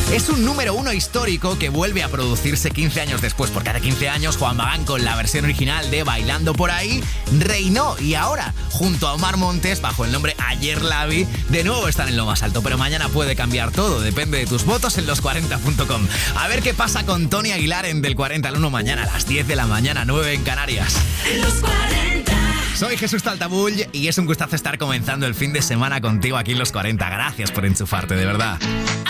Es un número 1 histórico que vuelve a producirse 15 años después, porque hace 15 años Juan Magán, con la versión original de Bailando por ahí, reinó, y ahora, junto a Omar Montes, bajo el nombre Ayer la vi, de nuevo están en lo más alto. Pero mañana puede cambiar todo, depende de tus votos en los40.com. A ver qué pasa con Tony Aguilar en Del 40 al 1 mañana a las 10 de la mañana, 9 en Canarias. En los 40. Soy Jesús Taltabull y es un gustazo estar comenzando el fin de semana contigo aquí en Los 40. Gracias por enchufarte, de verdad.